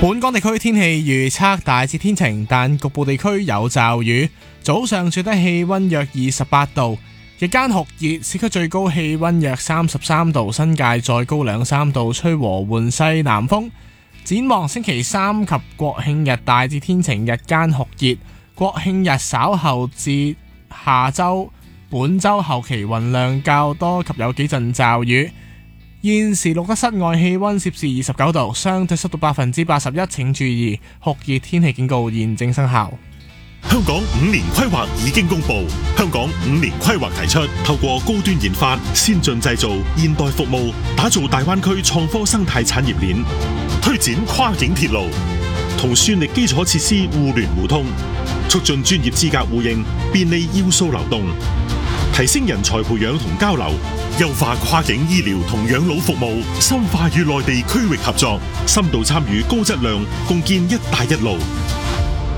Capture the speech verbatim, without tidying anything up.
本港地區天氣預測大致天晴，但局部地區有驟雨。早上最低氣溫約二十八度，日間酷熱，市區最高氣溫約三十三度，新界再高兩三度，吹和緩西南風。展望星期三及國慶日大致天晴，日間酷熱。國慶日稍後至下周，本周後期雲量較多及有幾陣驟雨。現時錄得室外氣溫攝氏二十九度，相對濕度百分之八十一，請注意酷熱天氣警告現正生效。 香港五年規劃已經公布，香港五年規劃提出，透過高端研發、先進製造、現代服務，打造大灣區創科生態產業鏈，推展跨境鐵路，同算力基礎設施互聯互通，促進專業資格互認，便利要素流動，提升人才培養同交流，優化跨境醫療同養老服務，深化與內地區域合作，深度參與高質量共建一帶一路。